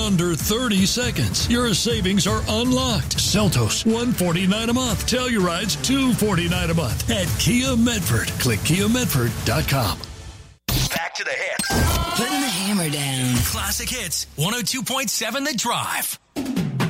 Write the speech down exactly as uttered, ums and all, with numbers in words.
under thirty seconds. Your savings are unlocked. Seltos, one hundred forty-nine dollars a month. Telluride's two hundred forty-nine dollars a month at Kia Medford. Click kia medford dot com. Back to the hits. Putting the hammer down. Classic Hits, one oh two point seven The Drive.